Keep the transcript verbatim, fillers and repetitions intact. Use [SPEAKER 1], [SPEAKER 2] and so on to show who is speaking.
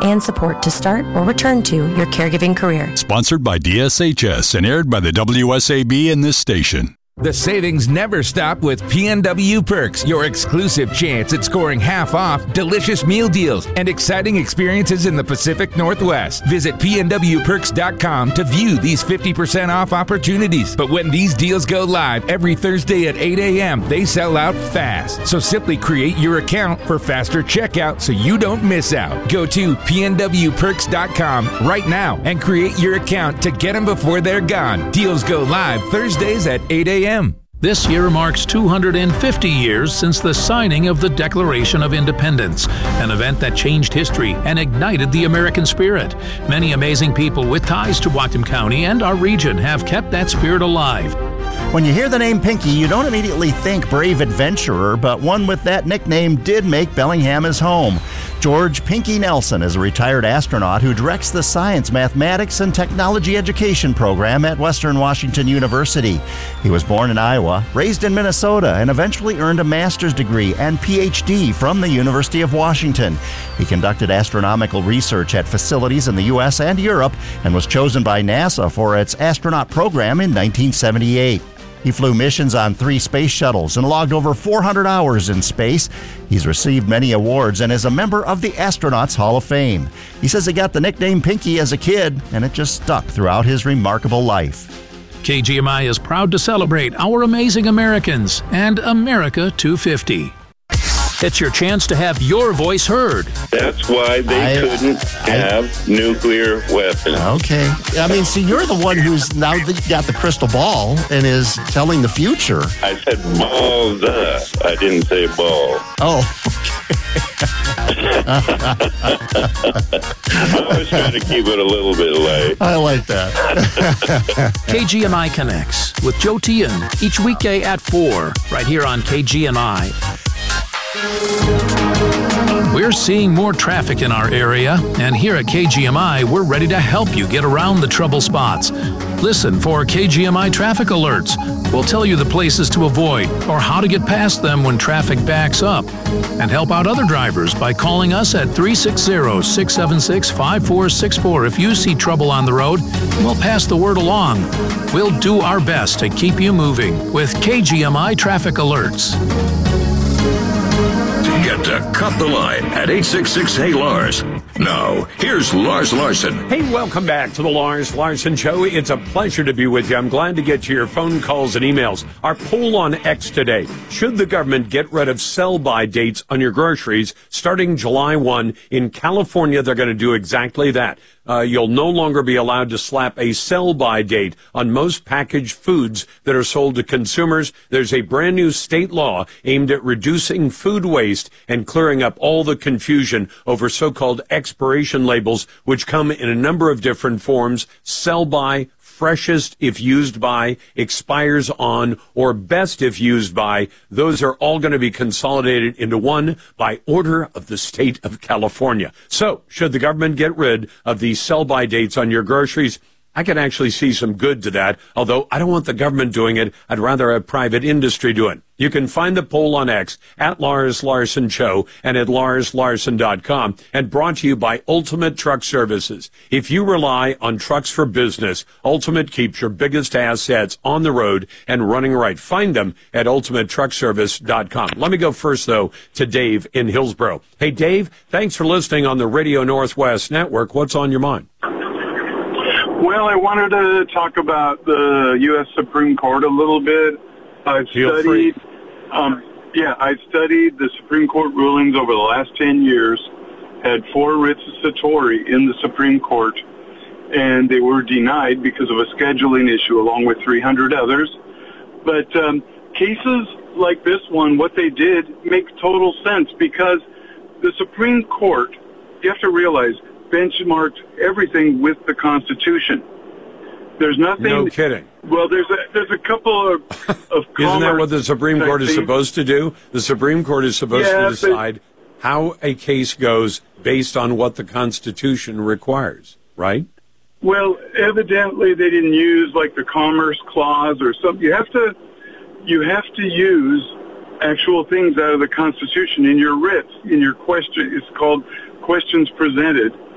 [SPEAKER 1] and support to start or return to your caregiving career.
[SPEAKER 2] Sponsored by D S H S and aired by the W S A B in this station.
[SPEAKER 3] The savings never stop with P N W Perks, your exclusive chance at scoring half off, delicious meal deals, and exciting experiences in the Pacific Northwest. Visit P N W perks dot com to view these fifty percent off opportunities. But when these deals go live every Thursday at eight a.m., they sell out fast. So simply create your account for faster checkout so you don't miss out. Go to P N W perks dot com right now and create your account to get them before they're gone. Deals go live Thursdays at eight a.m.
[SPEAKER 4] This year marks two hundred fifty years since the signing of the Declaration of Independence, an event that changed history and ignited the American spirit. Many amazing people with ties to Whatcom County and our region have kept that spirit alive.
[SPEAKER 5] When you hear the name Pinky, you don't immediately think brave adventurer, but one with that nickname did make Bellingham his home. George Pinky Nelson is a retired astronaut who directs the Science, Mathematics, and Technology Education program at Western Washington University. He was born in Iowa, raised in Minnesota, and eventually earned a master's degree and P H D from the University of Washington. He conducted astronomical research at facilities in the U S and Europe and was chosen by NASA for its astronaut program in nineteen seventy-eight. He flew missions on three space shuttles and logged over four hundred hours in space. He's received many awards and is a member of the Astronauts Hall of Fame. He says he got the nickname Pinky as a kid, and it just stuck throughout his remarkable life.
[SPEAKER 4] K G M I is proud to celebrate our amazing Americans and America two fifty. It's your chance to have your voice heard.
[SPEAKER 6] That's why they I, couldn't I, have nuclear weapons.
[SPEAKER 7] Okay. I mean, see, you're the one who's now got the crystal ball and is telling the future.
[SPEAKER 6] I said balls. Uh, I didn't say ball.
[SPEAKER 7] Oh,
[SPEAKER 6] okay. I was trying to keep it a little bit light.
[SPEAKER 7] I like that.
[SPEAKER 4] K G M I Connects with Joe Tian each weekday at four, right here on K G M I. We're seeing more traffic in our area, and here at K G M I, we're ready to help you get around the trouble spots. Listen for K G M I traffic alerts. We'll tell you the places to avoid or how to get past them when traffic backs up. And help out other drivers by calling us at three six zero, six seven six, five four six four if you see trouble on the road. We'll pass the word along. We'll do our best to keep you moving with K G M I traffic alerts.
[SPEAKER 8] Get to cut the line at eight six six, hey Lars. Now, here's Lars Larson.
[SPEAKER 9] Hey, welcome back to the Lars Larson Show. It's a pleasure to be with you. I'm glad to get to your phone calls and emails. Our poll on X today. Should the government get rid of sell-by dates on your groceries starting July first? In California, they're going to do exactly that. Uh, you'll no longer be allowed to slap a sell-by date on most packaged foods that are sold to consumers. There's a brand new state law aimed at reducing food waste and clearing up all the confusion over so-called expiration labels, which come in a number of different forms: sell-by, freshest if used by, expires on, or best if used by. Those are all going to be consolidated into one by order of the state of California. So, should the government get rid of these sell-by dates on your groceries? I can actually see some good to that, although I don't want the government doing it. I'd rather have private industry do it. You can find the poll on X at Lars Larson Show and at lars larson dot com, and brought to you by Ultimate Truck Services. If you rely on trucks for business, Ultimate keeps your biggest assets on the road and running right. Find them at ultimate truck service dot com. Let me go first, though, to Dave in Hillsborough. Hey, Dave, thanks for listening on the Radio Northwest Network. What's on your mind?
[SPEAKER 10] Well, I wanted to talk about the U S Supreme Court a little bit. I've
[SPEAKER 9] Feel
[SPEAKER 10] studied, um, yeah, I studied the Supreme Court rulings over the last ten years, had four writs of certiorari in the Supreme Court, and they were denied because of a scheduling issue along with three hundred others. But um, cases like this one, what they did makes total sense, because the Supreme Court, you have to realize, benchmarked everything with the Constitution. There's nothing.
[SPEAKER 9] No kidding.
[SPEAKER 10] Well, there's a there's a couple of of
[SPEAKER 9] Isn't that what the Supreme Court is supposed to do? The Supreme Court is supposed
[SPEAKER 10] yeah,
[SPEAKER 9] to decide but, how a case goes based on what the Constitution requires, right?
[SPEAKER 10] Well, evidently they didn't use like the Commerce Clause or something. You have to you have to use actual things out of the Constitution in your writs, in your question. It's called questions presented.